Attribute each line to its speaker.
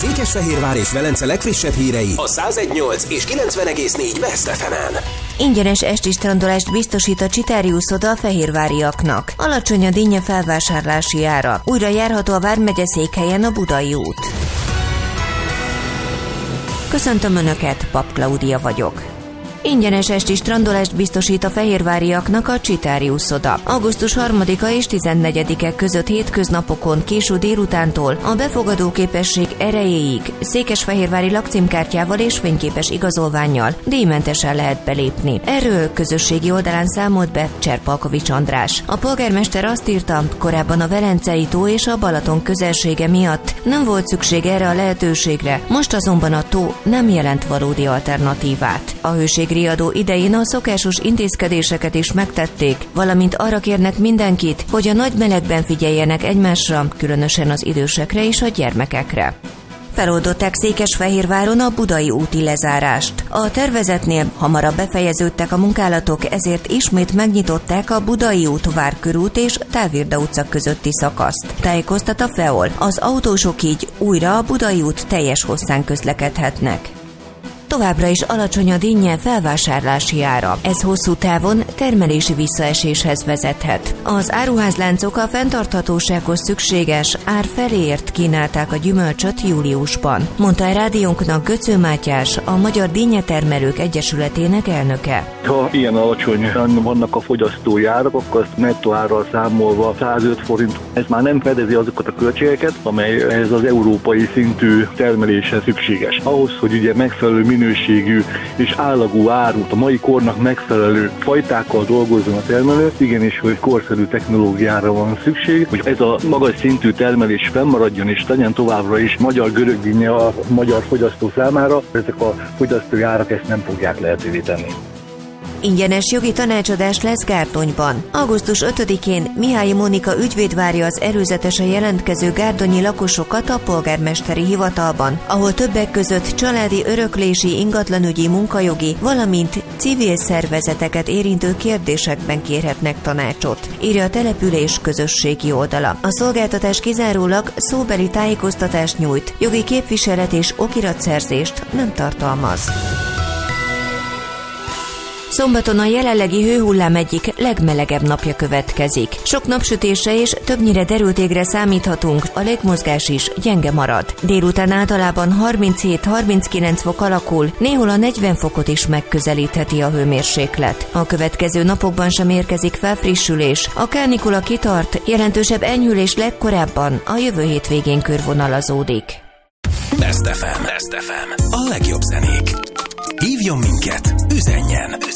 Speaker 1: Székesfehérvár és Velence legfrissebb hírei a 101.8 és 90.4 Best FM-en.
Speaker 2: Ingyenes esti strandolást biztosít a Csitári uszoda a fehérváriaknak. Alacsony a dinnye felvásárlási ára. Újra járható a vármegye székhelyen a Budai út. Köszöntöm Önöket, Pap Klaudia vagyok. Ingyenes esti strandolást biztosít a fehérváriaknak a Csitári uszoda. Augusztus 3-a és 14-e között hétköznapokon késő délutántól a befogadóképesség erejéig székesfehérvári lakcímkártyával és fényképes igazolvánnyal díjmentesen lehet belépni. Erről közösségi oldalán számolt be Cserpalkovics András. A polgármester azt írta, korábban a Velencei tó és a Balaton közelsége miatt nem volt szükség erre a lehetőségre, most azonban a tó nem jelent valódi alternatívát. A hőségriadó idején a szokásos intézkedéseket is megtették, valamint arra kérnek mindenkit, hogy a nagy melegben figyeljenek egymásra, különösen az idősekre és a gyermekekre. Feloldották Székesfehérváron a Budai úti lezárást. A tervezetnél hamarabb befejeződtek a munkálatok, ezért ismét megnyitották a Budai út, Várkörút és Távirda utca közötti szakaszt. Tájékoztat a FEOL. Az autósok így újra a Budai út teljes hosszán közlekedhetnek. Továbbra is alacsony a dinnye felvásárlási ára. Ez hosszú távon termelési visszaeséshez vezethet. Az áruházláncok a fenntarthatósághoz szükséges ár feléért kínálták a gyümölcsöt júliusban, mondta a rádiónknak Göcző Mátyás, a Magyar Dinnyetermelők Egyesületének elnöke.
Speaker 3: Ha ilyen alacsonyan vannak a fogyasztói árak, akkor azt nettó árral számolva 105 forint. Ez már nem fedezi azokat a költségeket, amely ez az európai szintű termeléshez szükséges. Ahhoz, hogy ugye megfelelő minőségű és állagú árut, a mai kornak megfelelő fajtákkal dolgozzon a termelő, igenis, hogy korszerű technológiára van szükség, hogy ez a magas szintű termelés fennmaradjon és legyen továbbra is magyar görögdinnye a magyar fogyasztó számára, ezek a fogyasztói árak ezt nem fogják lehetővé tenni.
Speaker 2: Ingyenes jogi tanácsadás lesz Gárdonyban. Augusztus 5-én Mihály Mónika ügyvéd várja az előzetesen jelentkező gárdonyi lakosokat a polgármesteri hivatalban, ahol többek között családi öröklési, ingatlanügyi, munkajogi, valamint civil szervezeteket érintő kérdésekben kérhetnek tanácsot, írja a település közösségi oldala. A szolgáltatás kizárólag szóbeli tájékoztatást nyújt, jogi képviselet és okiratszerzést nem tartalmaz. Szombaton a jelenlegi hőhullám egyik legmelegebb napja következik. Sok napsütésre és többnyire derült égre számíthatunk, a légmozgás is gyenge marad. Délután általában 37-39 fok alakul, néhol a 40 fokot is megközelítheti a hőmérséklet. A következő napokban sem érkezik felfrissülés, a kánikula kitart, jelentősebb enyhülés legkorábban a jövő hétvégén körvonalazódik.
Speaker 1: Best FM. A legjobb zenék. Hívjon minket, üzenjen!